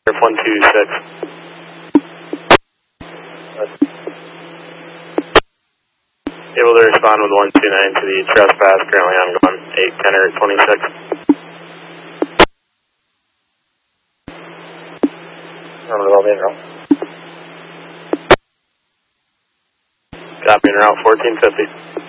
126. Able to respond with 129 to the trespass, currently ongoing, 810 or 26. Copy en route 1450.